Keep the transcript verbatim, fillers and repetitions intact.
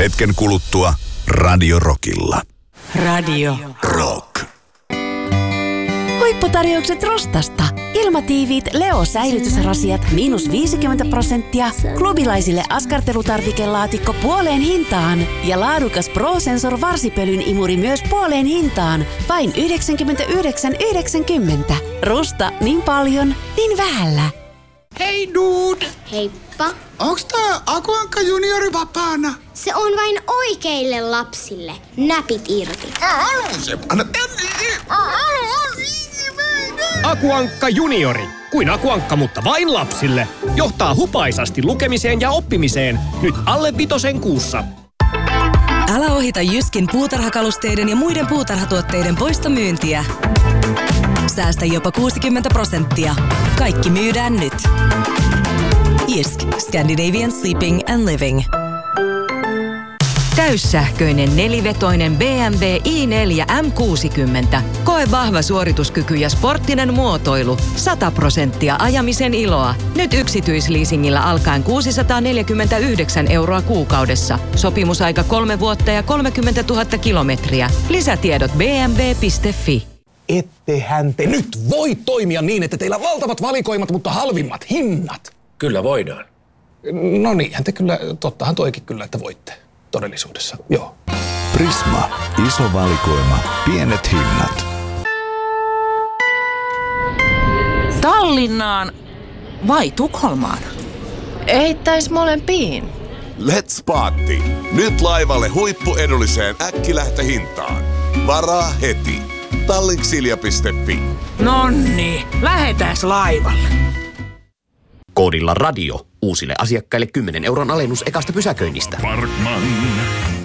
Hetken kuluttua Radio Rockilla. Radio Rock. Huipputarjoukset Rostasta. Ilmatiiviit Leo-säilytysrasiat miinus viisikymmentä prosenttia. Klubilaisille askartelutarvikelaatikko puoleen hintaan. Ja laadukas Pro-Sensor varsipölyn imuri myös puoleen hintaan. Vain yhdeksänkymmentäyhdeksän yhdeksänkymmentä. Rusta niin paljon, niin vähällä. Hei dude! Heippa. Onks tää Aku Ankka juniori vapaana? Se on vain oikeille lapsille. Näpit irti. Mä haluun se. Anna tänne. Mä haluun. Aku Ankka juniori. Kuin Aku Ankka, mutta vain lapsille. Johtaa hupaisasti lukemiseen ja oppimiseen. Nyt alle vitosen kuussa. Älä ohita Jyskin puutarhakalusteiden ja muiden puutarhatuotteiden poistomyyntiä. Säästä jopa kuusikymmentä prosenttia. Kaikki myydään nyt. Jysk. Scandinavian Sleeping and Living. Täyssähköinen nelivetoinen B M W i neljä M kuusikymmentä. Koe vahva suorituskyky ja sporttinen muotoilu. sata prosenttia ajamisen iloa. Nyt yksityisleasingillä alkaen kuusisataaneljäkymmentäyhdeksän euroa kuukaudessa. Sopimusaika kolme vuotta ja kolmekymmentätuhatta kilometriä. Lisätiedot b m w piste f i. Ettehän te nyt voi toimia niin, että teillä on valtavat valikoimat, mutta halvimmat hinnat. Kyllä voidaan. No niinhän te kyllä, tottahan toikin kyllä, että voitte. Todellisuudessa, joo. Prisma. Iso valikoima. Pienet hinnat. Tallinnaan vai Tukholmaan? Eittäis molempiin. Let's party! Nyt laivalle huippuedulliseen äkkilähtöhintaan. Varaa heti. Tallinksilja piste fi. Nonni, lähetääs laivalle. Koodilla radio. Uusille asiakkaille kymmenen euron alennus ekasta pysäköinnistä. Parkman.